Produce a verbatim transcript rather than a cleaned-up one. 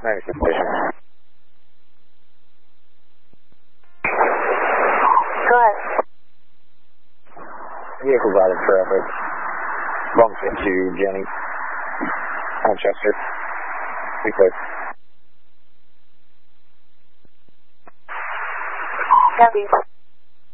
ninety-six station. Go ahead. Vehicle out of traffic. Bumps into Jenny. Manchester. Be clear. Copy.